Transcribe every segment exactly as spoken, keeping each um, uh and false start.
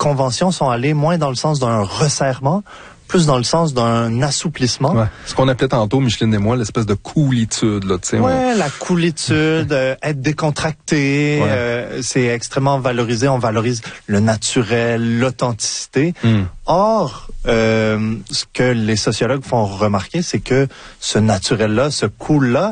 conventions sont allées moins dans le sens d'un resserrement, plus dans le sens d'un assouplissement. Ouais. Ce qu'on appelait tantôt, Micheline et moi, l'espèce de coolitude, là, tu sais. Ouais, on... la coolitude, euh, être décontracté, ouais. euh, c'est extrêmement valorisé. On valorise le naturel, l'authenticité. Mm. Or, euh, ce que les sociologues font remarquer, c'est que ce naturel-là, ce cool-là,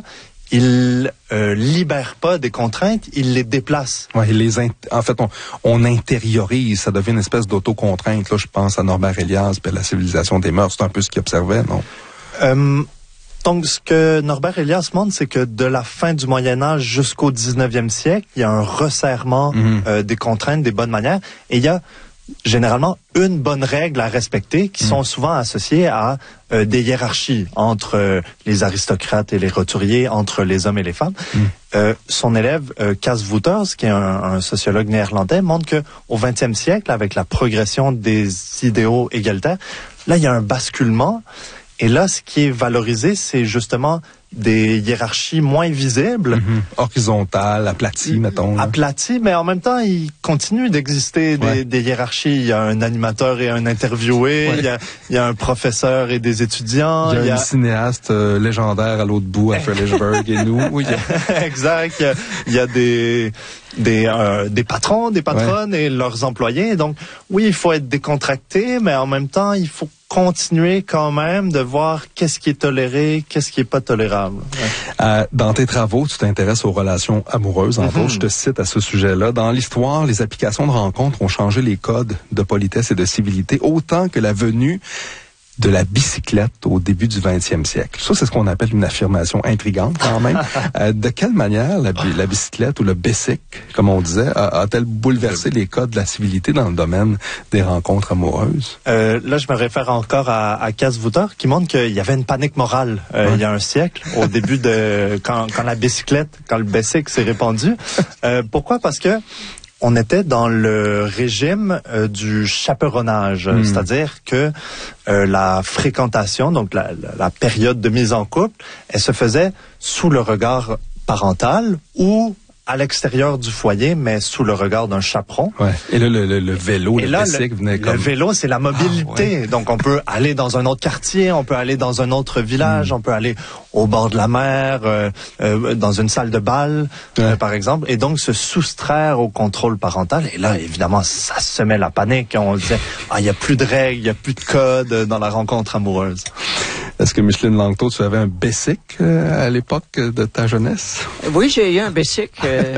il euh, libère pas des contraintes, il les déplace. Ouais, il les int- en fait, on, on intériorise, ça devient une espèce d'autocontrainte. Là, je pense à Norbert Elias, puis à la civilisation des mœurs, c'est un peu ce qu'il observait, non? Euh, donc, ce que Norbert Elias montre, c'est que de la fin du Moyen Âge jusqu'au dix-neuvième siècle, il y a un resserrement mm-hmm. euh, des contraintes, des bonnes manières, et il y a généralement une bonne règle à respecter qui mmh. sont souvent associées à euh, des hiérarchies entre euh, les aristocrates et les roturiers, entre les hommes et les femmes. Mmh. Euh, son élève euh, Cas Wouters, qui est un, un sociologue néerlandais, montre que au vingtième siècle, avec la progression des idéaux égalitaires, là il y a un basculement. Et là, ce qui est valorisé, c'est justement des hiérarchies moins visibles. Mm-hmm. Horizontales, aplaties, mettons. Là. Aplaties, mais en même temps, il continue d'exister des, ouais. des hiérarchies. Il y a un animateur et un interviewé, ouais. il, y a, il y a un professeur et des étudiants. Il y a, il y a... un cinéaste euh, légendaire à l'autre bout, à Frelichburg, et nous. Oui, il y a... exact. Il y a, il y a des... des euh, des patrons, des patronnes ouais. et leurs employés. Donc, oui, il faut être décontracté, mais en même temps, il faut continuer quand même de voir qu'est-ce qui est toléré, qu'est-ce qui est pas tolérable. Ouais. Euh, dans tes travaux, tu t'intéresses aux relations amoureuses. Entre mm-hmm. autres, je te cite à ce sujet-là. Dans l'histoire, les applications de rencontres ont changé les codes de politesse et de civilité autant que la venue de la bicyclette au début du vingtième siècle. Ça, c'est ce qu'on appelle une affirmation intrigante quand même. euh, de quelle manière la, la bicyclette ou le bicycle, comme on disait, a, a-t-elle bouleversé les codes de la civilité dans le domaine des rencontres amoureuses? Euh, là, je me réfère encore à, à Cas Wouters, qui montre qu'il y avait une panique morale euh, ouais. il y a un siècle, au début de quand, quand la bicyclette, quand le bicycle s'est répandu. Euh, pourquoi? Parce que on était dans le régime euh, du chaperonnage, mmh. c'est-à-dire que euh, la fréquentation, donc la, la, la période de mise en couple, elle se faisait sous le regard parental ou à l'extérieur du foyer, mais sous le regard d'un chaperon. Ouais. Et là, le, le, le vélo, Et le là, bicycle venait comme... Le vélo, c'est la mobilité. Ah, ouais. Donc, on peut aller dans un autre quartier, on peut aller dans un autre village, mmh. on peut aller au bord de la mer, euh, euh, dans une salle de bal, ouais. euh, par exemple, et donc se soustraire au contrôle parental. Et là, évidemment, ça semait la panique. On disait, ah, il n'y a plus de règles, il n'y a plus de codes dans la rencontre amoureuse. Est-ce que Micheline Langto, tu avais un bicycle euh, à l'époque de ta jeunesse? Oui, j'ai eu un bicycle euh,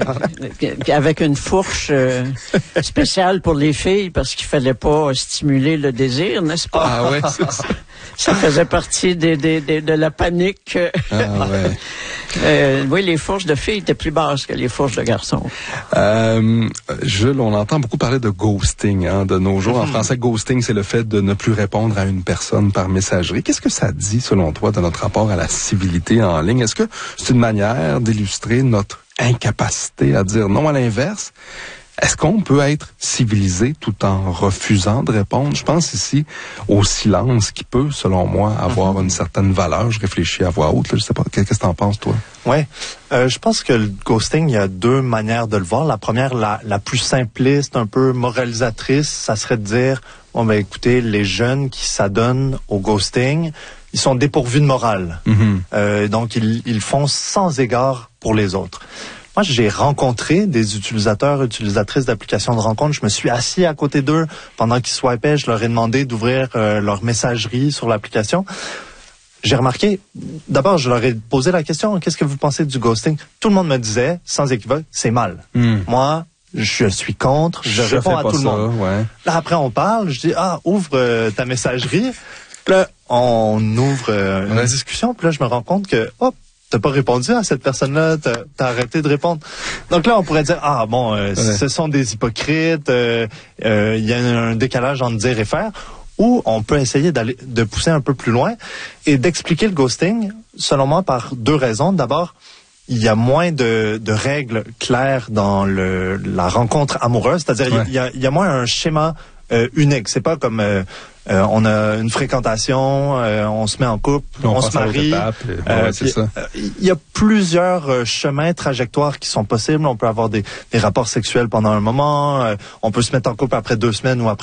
avec une fourche euh, spéciale pour les filles parce qu'il fallait pas stimuler le désir, n'est-ce pas? Ah ouais, c'est ça. Ça faisait partie des, des, des, de la panique. Ah ouais. Euh, oui, les fourches de filles étaient plus basses que les fourches de garçons. Euh, Jules, on entend beaucoup parler de ghosting hein, de nos jours. En français, ghosting, c'est le fait de ne plus répondre à une personne par messagerie. Qu'est-ce que ça dit, selon toi, de notre rapport à la civilité en ligne? Est-ce que c'est une manière d'illustrer notre incapacité à dire non à l'inverse? Est-ce qu'on peut être civilisé tout en refusant de répondre? Je pense ici au silence qui peut, selon moi, avoir mm-hmm. une certaine valeur. Je réfléchis à voix haute. Là, je sais pas. Qu'est-ce que t'en penses, toi? Ouais, euh, je pense que le ghosting, il y a deux manières de le voir. La première, la, la plus simpliste, un peu moralisatrice, ça serait de dire, bon ben écoutez, les jeunes qui s'adonnent au ghosting, ils sont dépourvus de morale. Mm-hmm. Euh, donc ils, ils font sans égard pour les autres. Moi, j'ai rencontré des utilisateurs, utilisatrices d'applications de rencontre. Je me suis assis à côté d'eux pendant qu'ils swipaient. Je leur ai demandé d'ouvrir euh, leur messagerie sur l'application. J'ai remarqué, d'abord, je leur ai posé la question, qu'est-ce que vous pensez du ghosting? Tout le monde me disait, sans équivoque, c'est mal. Mm. Moi, je suis contre, je, je réponds à tout ça, le monde. Ouais. Là, après, on parle, je dis, ah, ouvre euh, ta messagerie. Là, on ouvre euh, ouais. une discussion, puis là, je me rends compte que, hop, t'as pas répondu à cette personne-là, t'as, t'as arrêté de répondre. Donc là, on pourrait dire, ah bon, euh, ouais. ce sont des hypocrites, il euh, euh, y a un décalage entre dire et faire, ou on peut essayer d'aller de pousser un peu plus loin et d'expliquer le ghosting, selon moi, par deux raisons. D'abord, il y a moins de, de règles claires dans le, la rencontre amoureuse, c'est-à-dire ouais. il y a, il y a moins un schéma euh, unique. C'est pas comme euh, euh, on a une fréquentation, euh, on se met en couple, on, on se marie. Étapes, et... euh, ouais, c'est ça. Il y a plusieurs euh, chemins, trajectoires qui sont possibles. On peut avoir des, des rapports sexuels pendant un moment, euh, on peut se mettre en couple après deux semaines ou après